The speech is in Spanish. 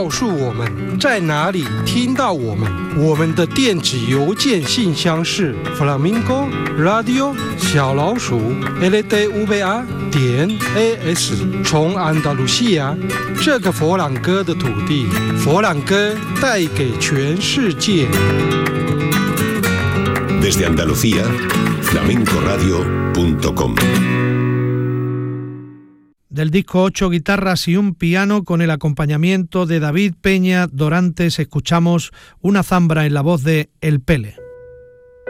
告诉我们在哪里听到我们。我们的电子邮件信箱是 flamingo radio @ldva.as。从安达卢西亚这个佛朗哥的土地，佛朗哥带给全世界。 Desde Andalucía, flamencoradio.com. Del disco 8 guitarras y un piano con el acompañamiento de David Peña Dorantes, escuchamos una zambra en la voz de El Pele.